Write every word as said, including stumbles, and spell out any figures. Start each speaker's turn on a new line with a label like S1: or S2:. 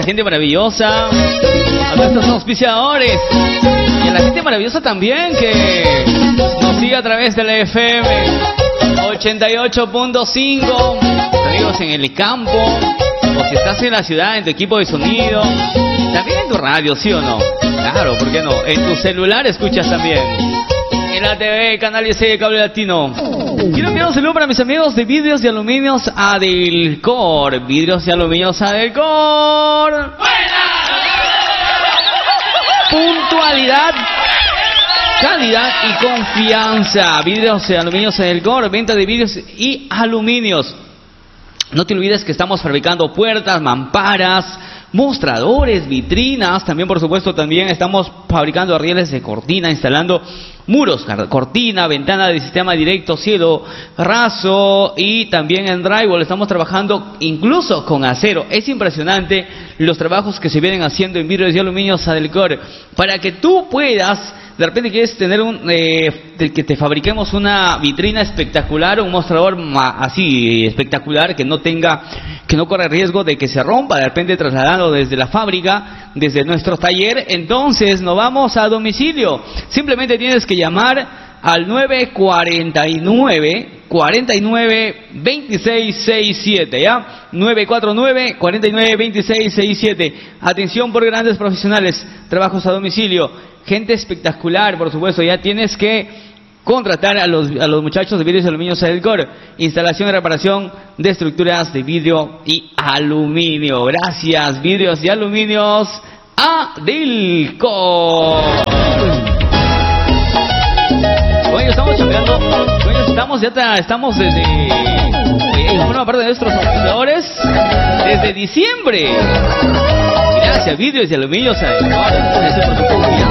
S1: gente maravillosa, a nuestros auspiciadores y a la gente maravillosa también que nos sigue a través de la F M ochenta y ocho punto cinco, amigos en el campo, o si estás en la ciudad, en tu equipo de sonido, también en tu radio, ¿sí o no? Claro, ¿por qué no? En tu celular escuchas también. En la T V, Canal diez de Cable Latino. Quiero enviar un saludo para mis amigos de Vidrios y Aluminios Adelcor. Vidrios y Aluminios Adelcor. Puntualidad, calidad y confianza. Vidrios y Aluminios Adelcor. Venta de vidrios y aluminios. No te olvides que estamos fabricando puertas, mamparas, mostradores, vitrinas. También, por supuesto, también estamos fabricando rieles de cortina, instalando muros, cortina, ventana de sistema directo, cielo raso, y también en drywall. Estamos trabajando incluso con acero. Es impresionante los trabajos que se vienen haciendo en vidrios y aluminios Adelcor, para que tú puedas, de repente quieres tener un, eh, de que te fabriquemos una vitrina espectacular, un mostrador así espectacular, que no tenga, que no corra riesgo de que se rompa, de repente trasladando desde la fábrica, desde nuestro taller. Entonces nos vamos a domicilio. Simplemente tienes que llamar al nueve cuatro nueve, cuatro nueve, dos seis seis siete, ¿ya? nueve cuatro nueve, cuatro nueve, dos seis seis siete. Atención por grandes profesionales, trabajos a domicilio, gente espectacular, por supuesto. Ya tienes que contratar a los, a los muchachos de Vidrios y Aluminios Adelcor. Instalación y reparación de estructuras de vidrio y aluminio. Gracias, Vidrios y Aluminios Adelcor. Bueno, estamos chambeando. Bueno, estamos ya estamos desde, oye, una parte de nuestros auspiciadores desde diciembre. Gracias, Vidrios y Aluminios Adelcor. Ese producto